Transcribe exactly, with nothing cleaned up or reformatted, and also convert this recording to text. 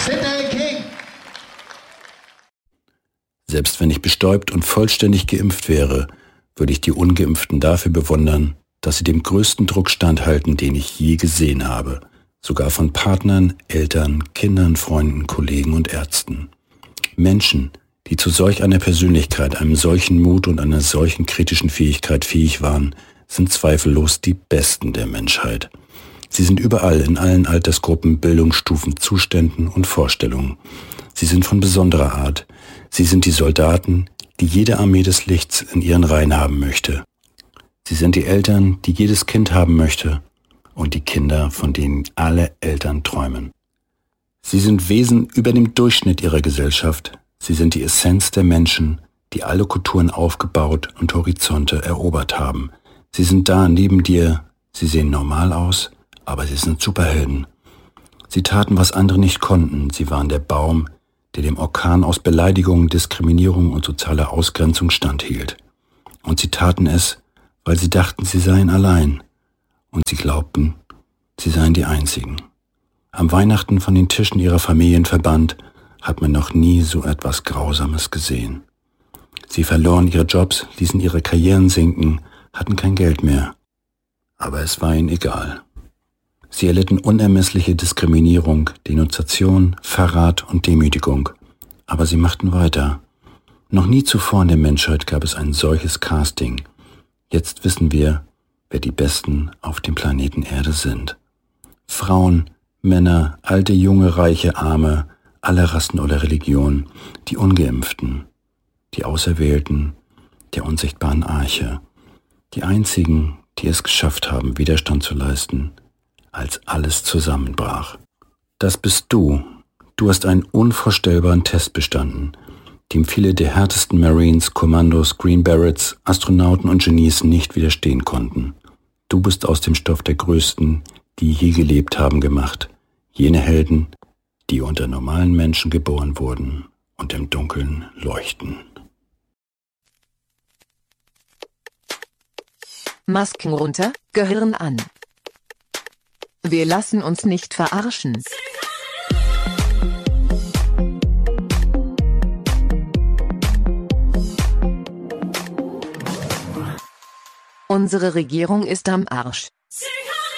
Sidney King. Selbst wenn ich bestäubt und vollständig geimpft wäre, würde ich die Ungeimpften dafür bewundern, dass sie dem größten Druck standhalten, den ich je gesehen habe. Sogar von Partnern, Eltern, Kindern, Freunden, Kollegen und Ärzten. Menschen, die zu solch einer Persönlichkeit, einem solchen Mut und einer solchen kritischen Fähigkeit fähig waren, sind zweifellos die Besten der Menschheit. Sie sind überall in allen Altersgruppen, Bildungsstufen, Zuständen und Vorstellungen. Sie sind von besonderer Art. Sie sind die Soldaten, die jede Armee des Lichts in ihren Reihen haben möchte. Sie sind die Eltern, die jedes Kind haben möchte, und die Kinder, von denen alle Eltern träumen. Sie sind Wesen über dem Durchschnitt ihrer Gesellschaft. Sie sind die Essenz der Menschen, die alle Kulturen aufgebaut und Horizonte erobert haben. Sie sind da neben dir. Sie sehen normal aus, aber sie sind Superhelden. Sie taten, was andere nicht konnten. Sie waren der Baum, der dem Orkan aus Beleidigungen, Diskriminierung und sozialer Ausgrenzung standhielt. Und sie taten es, weil sie dachten, sie seien allein. Und sie glaubten, sie seien die Einzigen. Am Weihnachten von den Tischen ihrer Familien verbannt, hat man noch nie so etwas Grausames gesehen. Sie verloren ihre Jobs, ließen ihre Karrieren sinken, hatten kein Geld mehr. Aber es war ihnen egal. Sie erlitten unermessliche Diskriminierung, Denunziation, Verrat und Demütigung. Aber sie machten weiter. Noch nie zuvor in der Menschheit gab es ein solches Casting. Jetzt wissen wir, wer die Besten auf dem Planeten Erde sind. Frauen, Männer, alte, junge, reiche, arme, alle Rassen oder Religionen, die Ungeimpften, die Auserwählten, der unsichtbaren Arche, die einzigen, die es geschafft haben, Widerstand zu leisten, als alles zusammenbrach. Das bist du. Du hast einen unvorstellbaren Test bestanden, dem viele der härtesten Marines, Kommandos, Green Berets, Astronauten und Genies nicht widerstehen konnten. Du bist aus dem Stoff der Größten, die je gelebt haben, gemacht. Jene Helden, die unter normalen Menschen geboren wurden und im Dunkeln leuchten. Masken runter, Gehirn an. Wir lassen uns nicht verarschen. Unsere Regierung ist am Arsch.